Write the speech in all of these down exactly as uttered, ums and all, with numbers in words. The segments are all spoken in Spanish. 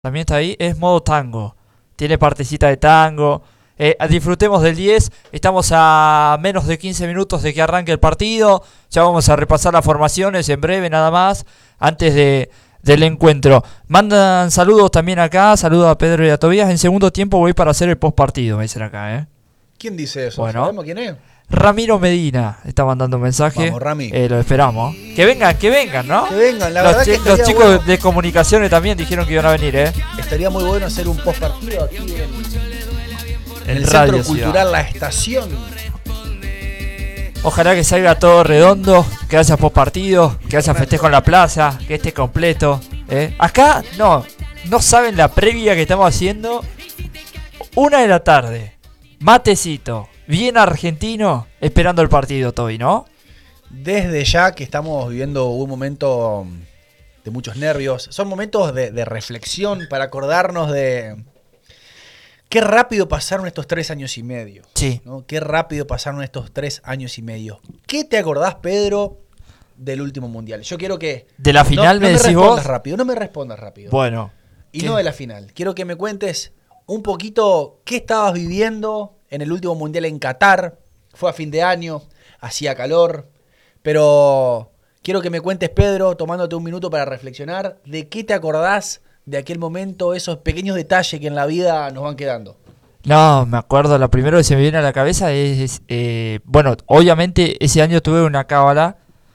También está ahí, es modo tango. Tiene partecita de tango. Eh, disfrutemos del diez. Estamos a menos de quince minutos de que arranque el partido. Ya vamos a repasar las formaciones en breve nada más. Antes de, del encuentro. Mandan saludos también acá. Saludos a Pedro y a Tobías. En segundo tiempo voy para hacer el post partido, me dicen acá, ¿eh? ¿Quién dice eso? Bueno. ¿Sabemos quién es? Ramiro Medina está mandando un mensaje. Vamos, Rami. Eh, lo esperamos. Que vengan, que vengan, ¿no? Que vengan, la los, verdad chi- que estaría los chicos bueno. de comunicaciones también dijeron que iban a venir, ¿eh? Estaría muy bueno hacer un post partido aquí en, en el Radio Centro Ciudad. Cultural La Estación. Ojalá que salga todo redondo, que haya post partido, que haya festejo en la plaza, que esté completo. ¿eh? Acá, no, no saben la previa que estamos haciendo. Una de la tarde, matecito, bien argentino, esperando el partido, Toby, ¿no? Desde ya que estamos viviendo un momento de muchos nervios. Son momentos de, de reflexión para acordarnos de qué rápido pasaron estos tres años y medio. Sí. ¿no? Qué rápido pasaron estos tres años y medio. ¿Qué te acordás, Pedro, del último mundial? Yo quiero que... De la final no, me no decís respondas vos. rápido, no me respondas rápido. Bueno. Y ¿qué? no de la final. Quiero que me cuentes un poquito qué estabas viviendo en el último mundial en Qatar. Fue a fin de año, hacía calor, pero quiero que me cuentes, Pedro, tomándote un minuto para reflexionar, de qué te acordás de aquel momento, esos pequeños detalles que en la vida nos van quedando. No, me acuerdo, lo primero que se me viene a la cabeza es, eh, bueno, obviamente ese año tuve una cábala,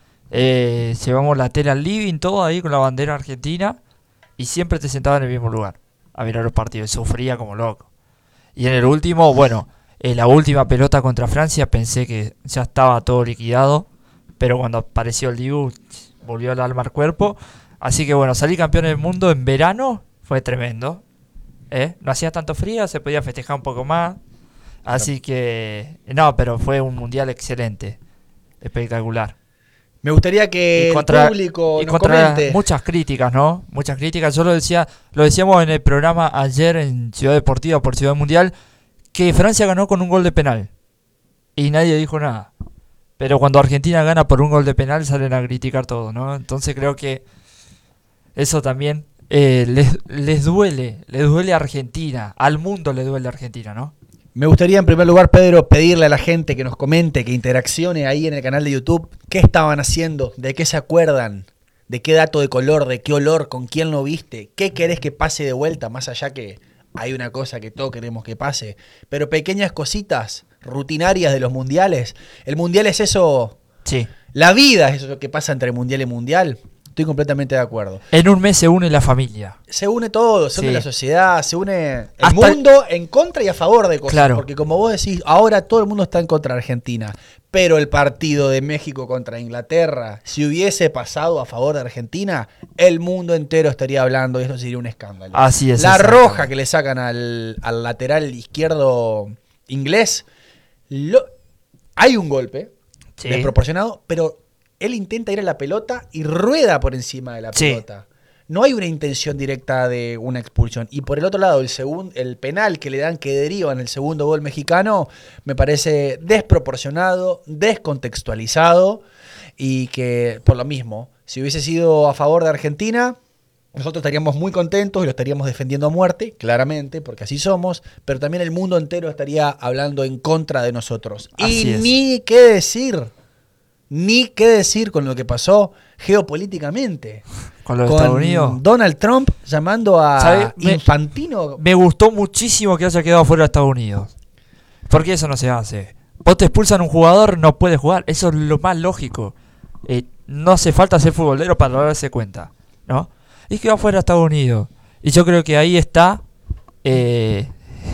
eh, llevamos la tela al living, todo ahí con la bandera argentina, y siempre te sentaba en el mismo lugar, a mirar los partidos, sufría como loco. Y en el último, bueno, en la última pelota contra Francia pensé que ya estaba todo liquidado, pero cuando apareció el Dibu, volvió el alma al cuerpo, así que bueno, salí campeón del mundo en verano, fue tremendo. ¿Eh? No hacía tanto frío, se podía festejar un poco más. Así que... No, pero fue un mundial excelente. Espectacular. Me gustaría que Y contra- el público y nos contra comente. muchas críticas, ¿no? Muchas críticas. Yo lo decía, lo decíamos en el programa ayer en Ciudad Deportiva por Ciudad Mundial, que Francia ganó con un gol de penal. Y nadie dijo nada. Pero cuando Argentina gana por un gol de penal salen a criticar todo, ¿no? Entonces creo que eso también... Eh, les, les duele, les duele a Argentina, al mundo le duele a Argentina, ¿no? Me gustaría en primer lugar, Pedro, pedirle a la gente que nos comente, que interaccione ahí en el canal de YouTube, qué estaban haciendo, de qué se acuerdan, de qué dato de color, de qué olor, con quién lo viste, qué querés que pase de vuelta, más allá que hay una cosa que todos queremos que pase, pero pequeñas cositas rutinarias de los mundiales. El mundial es eso, Sí. la vida es eso que pasa entre mundial y mundial. Estoy completamente de acuerdo. En un mes se une la familia. Se une todo, se une Sí. la sociedad, se une el Hasta mundo en contra y a favor de cosas. Claro. Porque como vos decís, ahora todo el mundo está en contra de Argentina. Pero el partido de México contra Inglaterra, si hubiese pasado a favor de Argentina, el mundo entero estaría hablando y eso sería un escándalo. Así es. La exactamente. roja que le sacan al, al lateral izquierdo inglés, lo- hay un golpe Sí. desproporcionado, pero él intenta ir a la pelota y rueda por encima de la Sí. pelota. No hay una intención directa de una expulsión. Y por el otro lado, el, segun- el penal que le dan que deriva en el segundo gol mexicano me parece desproporcionado, descontextualizado y que por lo mismo, si hubiese sido a favor de Argentina, nosotros estaríamos muy contentos y lo estaríamos defendiendo a muerte, claramente, porque así somos, pero también el mundo entero estaría hablando en contra de nosotros. Así y es. ni qué decir, ni qué decir con lo que pasó geopolíticamente. Con los Con Estados Unidos. Donald Trump llamando a ¿Sabe? Me- Infantino. Me gustó muchísimo que haya quedado fuera de Estados Unidos. Porque eso no se hace. Vos te expulsan a un jugador, no puede jugar. Eso es lo más lógico. Eh, no hace falta ser futbolero para darse cuenta, ¿no? Y quedó fuera de Estados Unidos. Y yo creo que ahí está. Eh,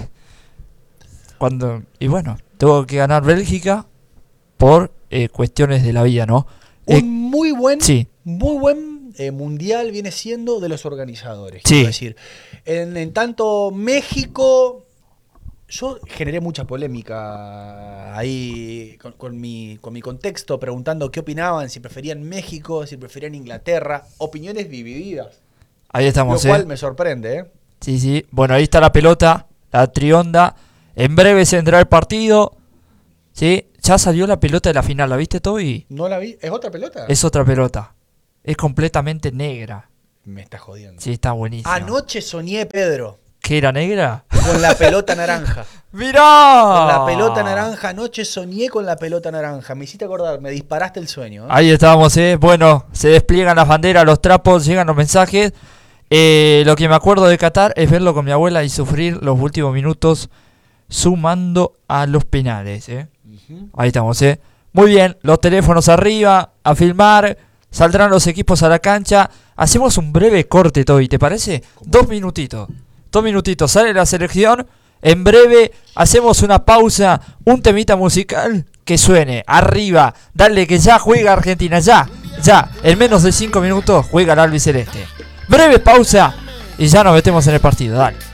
cuando Y bueno, tuvo que ganar Bélgica por eh, cuestiones de la vida, ¿no? Un Eh, muy buen, sí. muy buen eh, mundial viene siendo de los organizadores. Sí. Quiero decir, en, en tanto México, yo generé mucha polémica ahí con, con mi, con mi contexto, preguntando qué opinaban, si preferían México, si preferían Inglaterra. Opiniones divididas. Ahí Lo estamos, cual ¿eh? me sorprende, ¿eh? Sí, sí. Bueno, ahí está la pelota, la trionda. En breve se vendrá el partido. ¿Sí? Ya salió la pelota de la final, ¿la viste, Toby? ¿No la vi? ¿Es otra pelota? Es otra pelota. Es completamente negra. Me está jodiendo. Sí, está buenísimo. Anoche soñé, Pedro. ¿Qué era negra? Con la pelota naranja. ¡Mirá! Con la pelota naranja. Anoche soñé con la pelota naranja. Me hiciste acordar, me disparaste el sueño. ¿eh? Ahí estábamos, ¿eh? Bueno, se despliegan las banderas, los trapos, llegan los mensajes. Eh, lo que me acuerdo de Qatar es verlo con mi abuela y sufrir los últimos minutos sumando a los penales, ¿eh? Uh-huh. Ahí estamos, ¿eh? Muy bien, los teléfonos arriba, a filmar, saldrán los equipos a la cancha. Hacemos un breve corte, Toby, ¿te parece? ¿Cómo? Dos minutitos. Dos minutitos, sale la selección. En breve hacemos una pausa, un temita musical que suene. Arriba, dale que ya juega Argentina, ya, ya. En menos de cinco minutos juega el albiceleste. Breve pausa y ya nos metemos en el partido, dale.